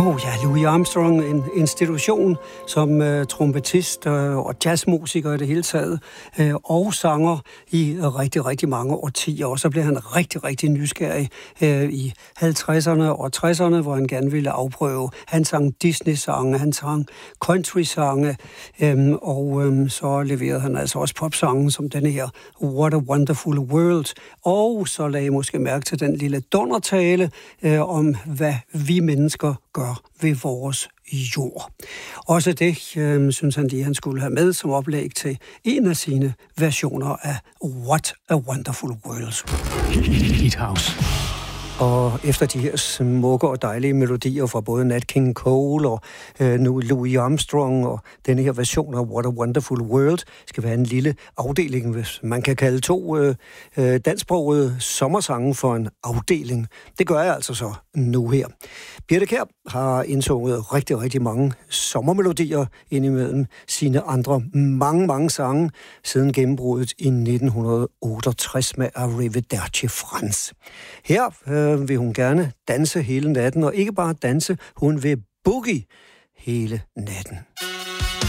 Louis Armstrong, en institution som trompetist og jazzmusiker i det hele taget, og sanger i rigtig, rigtig mange årtier. Og så blev han rigtig, rigtig nysgerrig i 50'erne og 60'erne, hvor han gerne ville afprøve. Han sang Disney-sange, han sang country-sange, og så leverede han altså også popsange som denne her What a Wonderful World. Og så lagde jeg måske mærke til den lille dundertale om, hvad vi mennesker gør ved vores jord. Også det synes han lige, han skulle have med som oplæg til en af sine versioner af What a Wonderful World. Heat House. Og efter de her smukke og dejlige melodier fra både Nat King Cole og nu Louis Armstrong og denne her version af What a Wonderful World, skal være en lille afdeling, hvis man kan kalde to dansksprogede sommersange for en afdeling. Det gør jeg altså så nu her. Birthe Kjær har indsunget rigtig, rigtig mange sommermelodier indimellem sine andre mange sange siden gennembruddet i 1968 med Arrivederci Franz. Her vil hun gerne danse hele natten, og ikke bare danse, hun vil boogie hele natten.